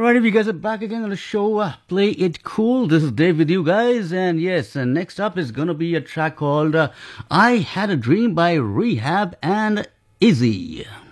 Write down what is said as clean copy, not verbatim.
Alrighty, we guys are back again on the show. Play It Cool. This is Dave with you guys. And yes, next up is going to be a track called I Had a Dream by Rehab and Izzy.